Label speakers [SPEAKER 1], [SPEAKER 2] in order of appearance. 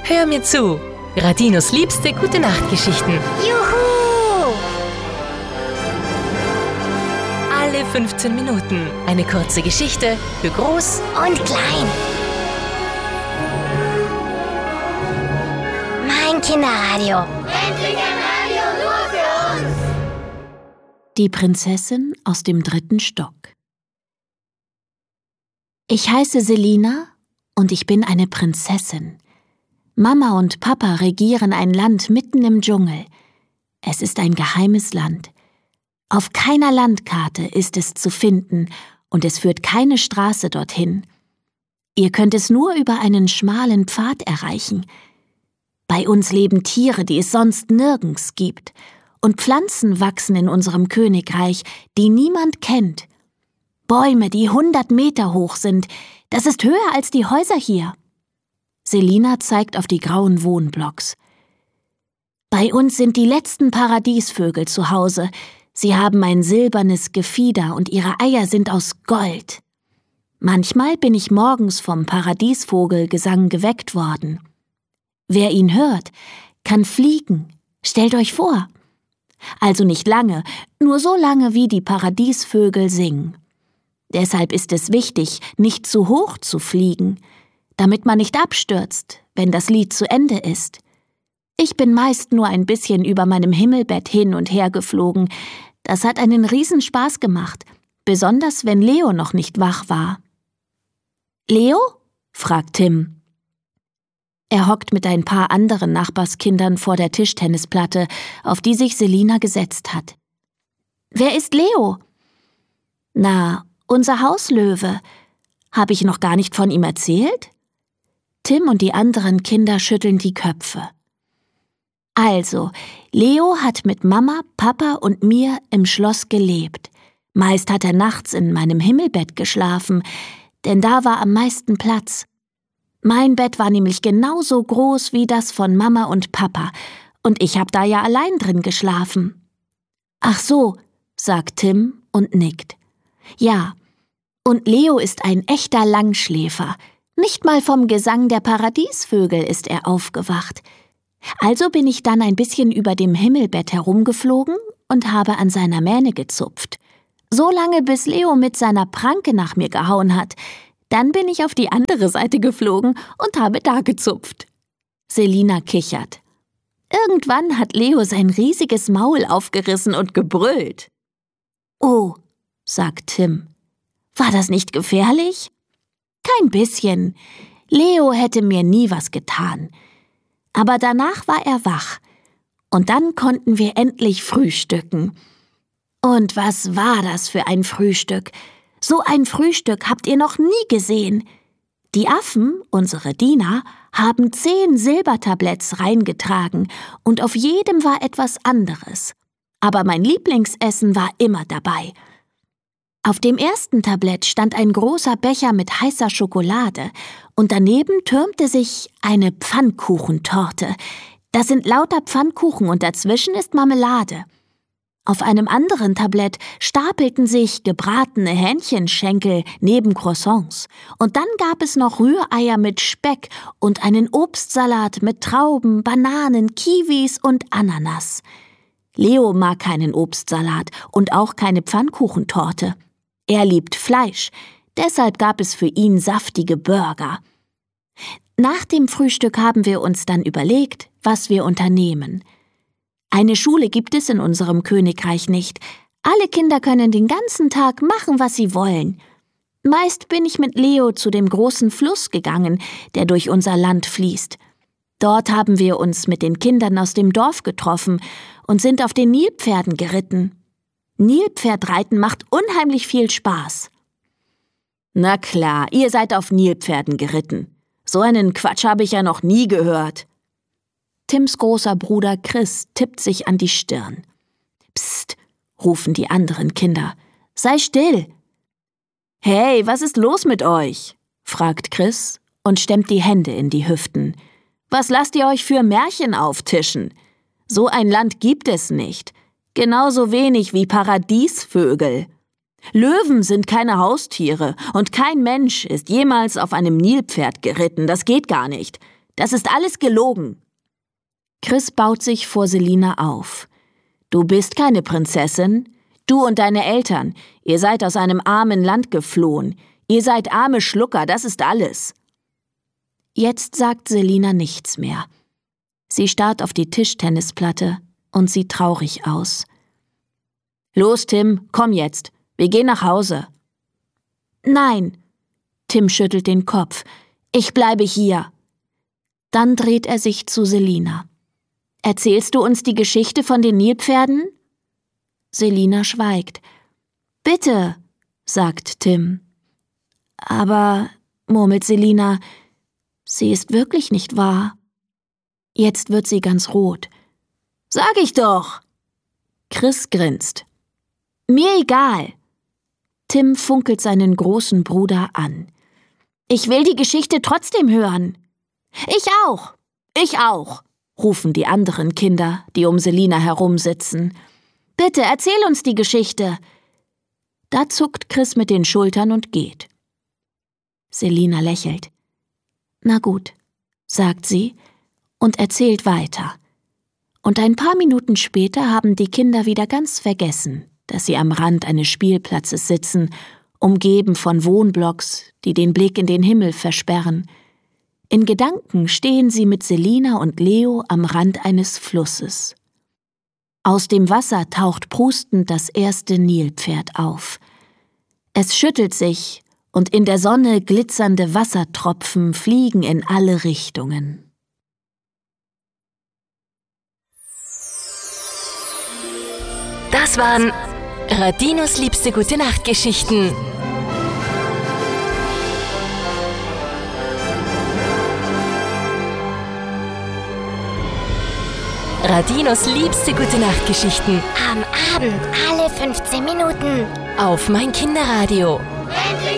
[SPEAKER 1] Hör mir zu. Radinos liebste Gute-Nacht-Geschichten.
[SPEAKER 2] Juhu!
[SPEAKER 1] Alle 15 Minuten eine kurze Geschichte für Groß
[SPEAKER 2] Und klein. Mein Kinderradio.
[SPEAKER 3] Endlich ein Radio nur für uns!
[SPEAKER 4] Die Prinzessin aus dem 3. Stock. Ich heiße Selina und ich bin eine Prinzessin. Mama und Papa regieren ein Land mitten im Dschungel. Es ist ein geheimes Land. Auf keiner Landkarte ist es zu finden und es führt keine Straße dorthin. Ihr könnt es nur über einen schmalen Pfad erreichen. Bei uns leben Tiere, die es sonst nirgends gibt. Und Pflanzen wachsen in unserem Königreich, die niemand kennt. Bäume, die 100 Meter hoch sind, das ist höher als die Häuser hier. Selina zeigt auf die grauen Wohnblocks. Bei uns sind die letzten Paradiesvögel zu Hause. Sie haben ein silbernes Gefieder und ihre Eier sind aus Gold. Manchmal bin ich morgens vom Paradiesvogelgesang geweckt worden. Wer ihn hört, kann fliegen. Stellt euch vor. Also nicht lange, nur so lange, wie die Paradiesvögel singen. Deshalb ist es wichtig, nicht zu hoch zu fliegen, damit man nicht abstürzt, wenn das Lied zu Ende ist. Ich bin meist nur ein bisschen über meinem Himmelbett hin und her geflogen. Das hat einen Riesenspaß gemacht, besonders wenn Leo noch nicht wach war. »Leo?« fragt Tim. Er hockt mit ein paar anderen Nachbarskindern vor der Tischtennisplatte, auf die sich Selina gesetzt hat. »Wer ist Leo?« »Na, unser Hauslöwe. Habe ich noch gar nicht von ihm erzählt?« Tim und die anderen Kinder schütteln die Köpfe. Also, Leo hat mit Mama, Papa und mir im Schloss gelebt. Meist hat er nachts in meinem Himmelbett geschlafen, denn da war am meisten Platz. Mein Bett war nämlich genauso groß wie das von Mama und Papa, und ich habe da ja allein drin geschlafen. »Ach so«, sagt Tim und nickt. »Ja, und Leo ist ein echter Langschläfer. Nicht mal vom Gesang der Paradiesvögel ist er aufgewacht. Also bin ich dann ein bisschen über dem Himmelbett herumgeflogen und habe an seiner Mähne gezupft. So lange, bis Leo mit seiner Pranke nach mir gehauen hat. Dann bin ich auf die andere Seite geflogen und habe da gezupft.« Selina kichert. Irgendwann hat Leo sein riesiges Maul aufgerissen und gebrüllt. »Oh«, sagt Tim. »War das nicht gefährlich?« »Kein bisschen. Leo hätte mir nie was getan. Aber danach war er wach. Und dann konnten wir endlich frühstücken. Und was war das für ein Frühstück? So ein Frühstück habt ihr noch nie gesehen. Die Affen, unsere Diener, haben 10 Silbertabletts reingetragen und auf jedem war etwas anderes. Aber mein Lieblingsessen war immer dabei. Auf dem ersten Tablett stand ein großer Becher mit heißer Schokolade und daneben türmte sich eine Pfannkuchentorte. Das sind lauter Pfannkuchen und dazwischen ist Marmelade. Auf einem anderen Tablett stapelten sich gebratene Hähnchenschenkel neben Croissants. Und dann gab es noch Rühreier mit Speck und einen Obstsalat mit Trauben, Bananen, Kiwis und Ananas. Leo mag keinen Obstsalat und auch keine Pfannkuchentorte. Er liebt Fleisch, deshalb gab es für ihn saftige Burger. Nach dem Frühstück haben wir uns dann überlegt, was wir unternehmen. Eine Schule gibt es in unserem Königreich nicht. Alle Kinder können den ganzen Tag machen, was sie wollen. Meist bin ich mit Leo zu dem großen Fluss gegangen, der durch unser Land fließt. Dort haben wir uns mit den Kindern aus dem Dorf getroffen und sind auf den Nilpferden geritten. Nilpferdreiten macht unheimlich viel Spaß. »Na klar, ihr seid auf Nilpferden geritten. So einen Quatsch habe ich ja noch nie gehört.« Tims großer Bruder Chris tippt sich an die Stirn. »Psst«, rufen die anderen Kinder. »Sei still!« »Hey, was ist los mit euch?«, fragt Chris und stemmt die Hände in die Hüften. »Was lasst ihr euch für Märchen auftischen? So ein Land gibt es nicht. Genauso wenig wie Paradiesvögel. Löwen sind keine Haustiere und kein Mensch ist jemals auf einem Nilpferd geritten, das geht gar nicht. Das ist alles gelogen. Chris baut sich vor Selina auf. Du bist keine Prinzessin. Du und deine Eltern, ihr seid aus einem armen Land geflohen. Ihr seid arme Schlucker, das ist alles. Jetzt sagt Selina nichts mehr. Sie starrt auf die Tischtennisplatte und sieht traurig aus. Los, Tim, komm jetzt. Wir gehen nach Hause. Nein. Tim schüttelt den Kopf. Ich bleibe hier. Dann dreht er sich zu Selina. Erzählst du uns die Geschichte von den Nilpferden? Selina schweigt. Bitte, sagt Tim. Aber, murmelt Selina, sie ist wirklich nicht wahr. Jetzt wird sie ganz rot. Sag ich doch! Chris grinst. Mir egal. Tim funkelt seinen großen Bruder an. Ich will die Geschichte trotzdem hören. Ich auch, rufen die anderen Kinder, die um Selina herumsitzen. Bitte, erzähl uns die Geschichte. Da zuckt Chris mit den Schultern und geht. Selina lächelt. Na gut, sagt sie und erzählt weiter. Und ein paar Minuten später haben die Kinder wieder ganz vergessen, dass sie am Rand eines Spielplatzes sitzen, umgeben von Wohnblocks, die den Blick in den Himmel versperren. In Gedanken stehen sie mit Selina und Leo am Rand eines Flusses. Aus dem Wasser taucht prustend das erste Nilpferd auf. Es schüttelt sich und in der Sonne glitzernde Wassertropfen fliegen in alle Richtungen.
[SPEAKER 1] Das waren Radinos liebste Gute-Nacht-Geschichten. Radinos liebste Gute-Nacht-Geschichten.
[SPEAKER 2] Am Abend alle 15 Minuten.
[SPEAKER 1] Auf mein Kinderradio.
[SPEAKER 3] Endlich